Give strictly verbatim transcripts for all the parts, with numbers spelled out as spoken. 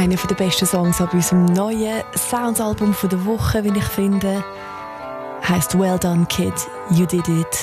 Einer der besten Songs auf unserem neuen Sounds-Album der Woche, wie ich finde, heisst Well Done Kid, You Did It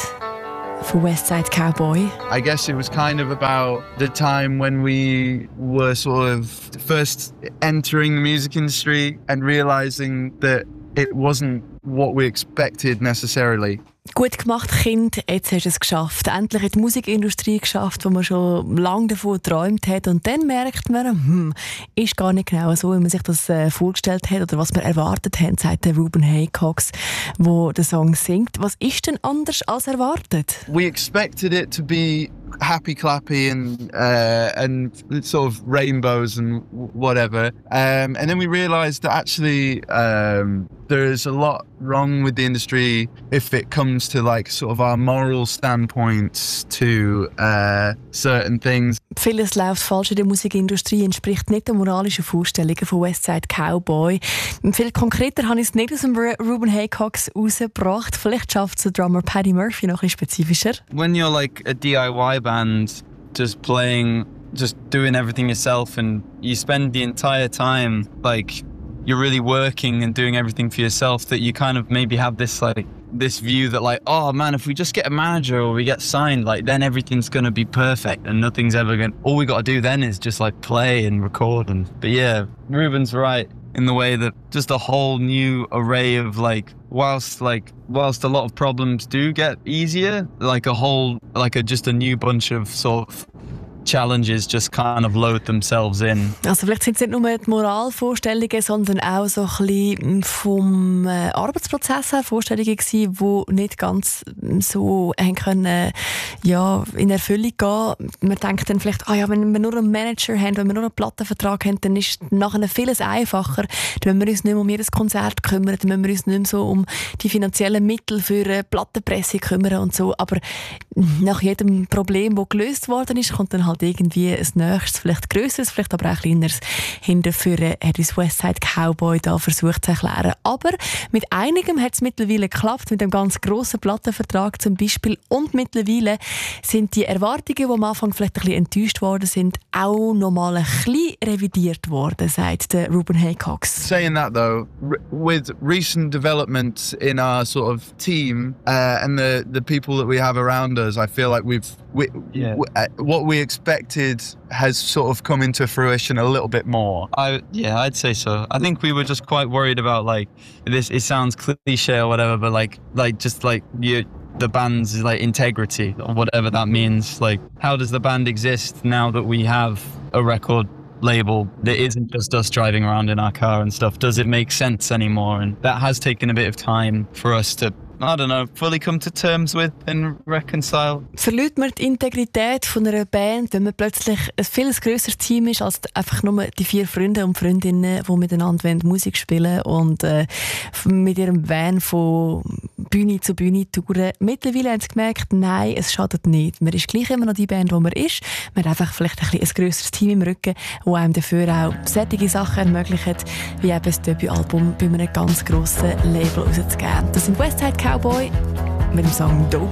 for Westside Cowboy. I guess it was kind of about the time when we were sort of first entering the music industry and realising that it wasn't what we expected necessarily. Gut gemacht, Kind, jetzt hast du es geschafft. Endlich in die Musikindustrie geschafft, wo man schon lange davon geträumt hat. Und dann merkt man, hm, ist gar nicht genau so, wie man sich das äh, vorgestellt hat oder was man erwartet hat, sagt der Ruben Haycox, der den Song singt. Was ist denn anders als erwartet? We expected it to be happy clappy and uh, and sort of rainbows and whatever, um, and then we realised that actually um, there's a lot wrong with the industry if it comes to like sort of our moral standpoints to uh, certain things. Vieles läuft falsch in der Musikindustrie, entspricht nicht den moralischen Vorstellungen von Westside Cowboy. Viel konkreter habe ich es nicht aus dem Ruben Haycox rausgebracht. Vielleicht schafft es der Drummer Paddy Murphy noch ein spezifischer. When you're like a D I Y band, just playing, just doing everything yourself, and you spend the entire time like you're really working and doing everything for yourself, that you kind of maybe have this like this view that like, oh man, if we just get a manager or we get signed, like then everything's gonna be perfect and nothing's ever gonna, all we gotta do then is just like play and record. And but yeah, Ruben's right in the way that just a whole new array of like, whilst like whilst a lot of problems do get easier, like a whole like a just a new bunch of sort of challenges just kind of load themselves in. Also vielleicht sind es nicht nur die Moralvorstellungen, sondern auch so ein bisschen vom äh, Arbeitsprozess her Vorstellungen gewesen, die nicht ganz so haben können, ja, in Erfüllung gehen. Man denkt dann vielleicht, ah ja, wenn wir nur einen Manager haben, wenn wir nur einen Plattenvertrag haben, dann ist nachher vieles einfacher. Dann müssen wir uns nicht mehr um jedes Konzert kümmern, dann müssen wir uns nicht mehr so um die finanziellen Mittel für eine Plattenpresse kümmern und so. Aber nach jedem Problem, das gelöst worden ist, kommt dann halt irgendwie ein nächstes, vielleicht grösseres, vielleicht aber auch kleineres hinterführen, hat uns Westside Cowboy da versucht zu erklären. Aber mit einigem hat es mittlerweile geklappt, mit einem ganz grossen Plattenvertrag zum Beispiel. Und mittlerweile sind die Erwartungen, die am Anfang vielleicht ein bisschen enttäuscht worden sind, auch noch mal ein bisschen revidiert worden, sagt der Ruben Haycox. Saying that though, r- with recent developments in our sort of team uh, and the, the people that we have around us, I feel like we've we, Yeah. w- uh, what we expected has sort of come into fruition a little bit more. I yeah, I'd say so. I think we were just quite worried about like this. It sounds cliche or whatever, but like like just like you, the band's like integrity or whatever that means. Like, how does the band exist now that we have a record label that isn't just us driving around in our car and stuff? Does it make sense anymore? And that has taken a bit of time for us to, I don't know, fully come to terms with and reconcile. Verliert man die Integrität von einer Band, wenn man plötzlich ein viel grösseres Team ist als einfach nur die vier Freunde und Freundinnen, die miteinander Musik spielen und äh, mit ihrem Van von Bühne zu Bühne touren. Mittlerweile haben sie gemerkt, nein, es schadet nicht. Man ist gleich immer noch die Band, die man ist. Man hat einfach vielleicht ein, ein grösseres Team im Rücken, das einem dafür auch solche Sachen ermöglicht, wie eben das Debütalbum bei einem ganz grossen Label rauszugeben. Das sind Westside Cowboy mit dem Song «Dope».